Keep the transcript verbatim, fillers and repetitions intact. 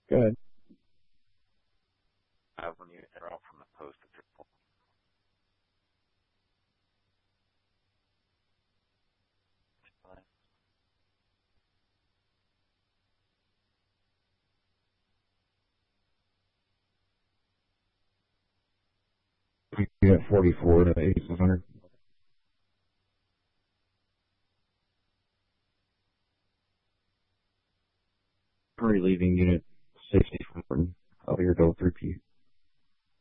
Good. Uh, when you enter out from the post at your point. Unit forty-four to eighty-seven hundred. Currently leaving unit sixty-four. I'll hear go three P.